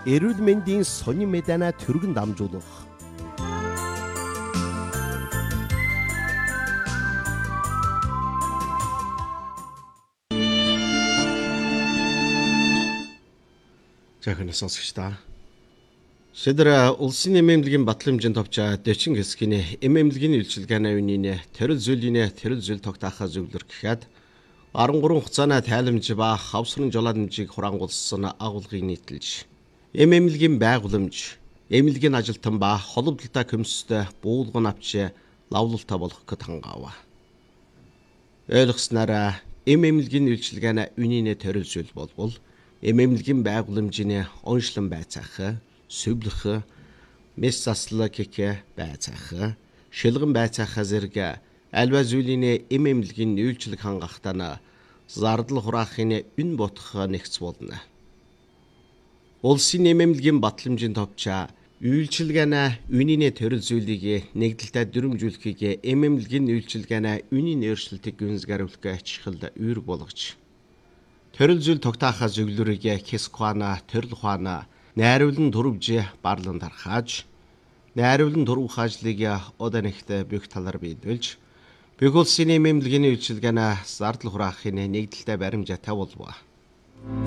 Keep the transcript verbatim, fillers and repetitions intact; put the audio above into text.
эрүүл мэндийн сонин мэдэнэ түргэн дамжуулах. Жаахан сонсогчдаа. Шидэр улсын эм эмнэлгийн батламжийн товчоо дэчин хэсгийн эм эмнэлгийн үйлчилгээний үнийн тэрэл зүйлийн тэрэл зүйл тогтоохоо зөвлөр гэхэд арван гурван хугацааны тайламж ба хавсрын жолоодмжийг хураангуулсан агуулгыг нийтэлж эм эмнэлгийн байгууламж, эмнэлгийн ажилтан ба холбогдолтой комисстэй буулган авч лавлалтай болох гэд хангаав. Ойлгоснараа эм эмнэлгийн үйлчилгээний үнийн тэрэл зүйл болбол эм эмнэлгийн байгууламжийн онцлон байцаах, сүвлэх, мэс заслаг гэх байцаах, шилгэн байцаах зэрэг альва зүйлийн эм эмнэлгийн үйлчлэг хангахтаа нь зардал хураахын үн бодох нэгц болно. Улсын эм эмнэлгийн батламжийн товчоо үйлчилгээний үнийн тэрэл зүйлийг нэгдэлтэй дүрмжүүлэхийг эм эмнэлгийн үйлчилгээний үнийн өөрчлөлтийг гүнзгийрүүлэх ачаал үүрэг болгож тэрэл зүйл тогтоохоо зөвлөрийг хэсгхаана, тэрэл ухаана, найруулан төрөвж барлан тархааж, найруулан төрөх ажлыг одоо нэгт бүх талаар биелүүлж, бүх улсын эм эмнэлгийн үйлчилгээний зардал хураахын нэгдэлтэй баримжаатай болов.